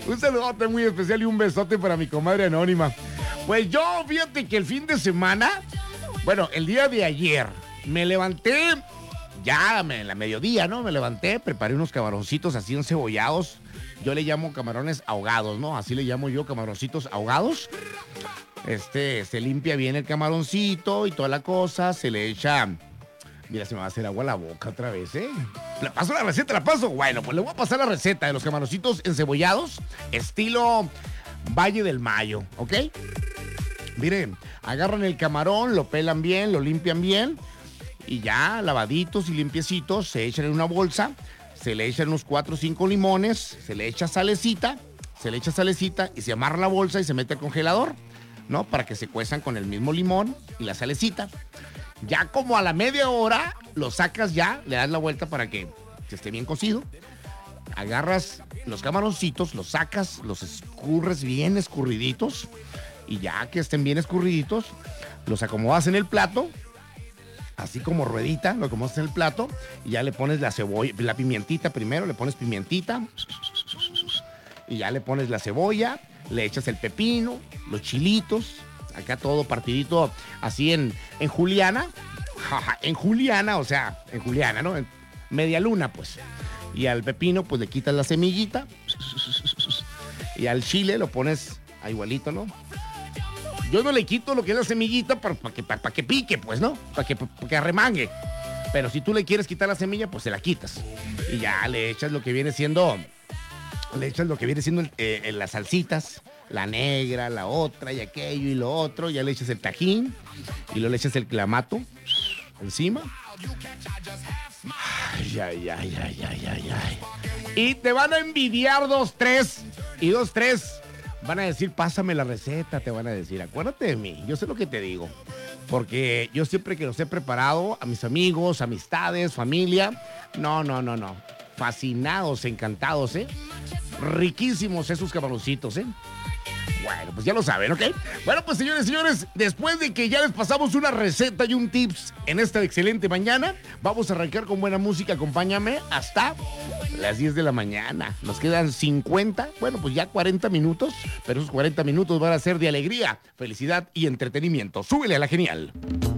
Un saludote muy especial y un besote para mi comadre anónima. Pues yo, fíjate que el fin de semana, bueno, el día de ayer, me levanté, ya en la mediodía, ¿no? Me levanté, preparé unos camaroncitos así encebollados. Yo le llamo camarones ahogados, ¿no? Así le llamo yo, camaroncitos ahogados. Se limpia bien el camaroncito y toda la cosa, se le echa... Mira, se me va a hacer agua a la boca otra vez, ¿eh? ¿Le paso la receta? ¿La paso? Bueno, pues le voy a pasar la receta de los camaroncitos encebollados, estilo Valle del Mayo, ¿ok? Miren, agarran el camarón, lo pelan bien, lo limpian bien y ya, lavaditos y limpiecitos, se echan en una bolsa, se le echan unos 4 o 5 limones, se le echa salecita y se amarra la bolsa y se mete al congelador, ¿no? Para que se cuezan con el mismo limón y la salecita. Ya como a la media hora lo sacas ya, le das la vuelta para que esté bien cocido. Agarras los camaroncitos, los sacas, los escurres bien escurriditos y ya que estén bien escurriditos, los acomodas en el plato, así como ruedita, lo acomodas en el plato y ya le pones la cebolla, la pimientita primero, le pones pimientita y ya le pones la cebolla, le echas el pepino, los chilitos, acá todo partidito así en juliana, en juliana, o sea, en juliana, ¿no? En media luna, pues. Y al pepino, pues le quitas la semillita y al chile lo pones igualito, ¿no? Yo no le quito lo que es la semillita para que pique, pues, ¿no? Para que arremangue. Pero si tú le quieres quitar la semilla, pues se la quitas. Y ya le echas lo que viene siendo, las salsitas, la negra, la otra y aquello y lo otro. Ya le echas el tajín y luego le echas el clamato encima. Ay. Y te van a envidiar 2, 3. Y 2, 3 van a decir, pásame la receta, te van a decir, acuérdate de mí, yo sé lo que te digo. Porque yo siempre que los he preparado a mis amigos, amistades, familia, no. Fascinados, encantados, ¿eh? Riquísimos esos camaroncitos, ¿eh? Bueno, pues ya lo saben, ¿ok? Bueno, pues señores, después de que ya les pasamos una receta y un tips en esta excelente mañana, vamos a arrancar con buena música. Acompáñame hasta las 10 de la mañana. Nos quedan 50, bueno, pues ya 40 minutos, pero esos 40 minutos van a ser de alegría, felicidad y entretenimiento. Súbele a la genial.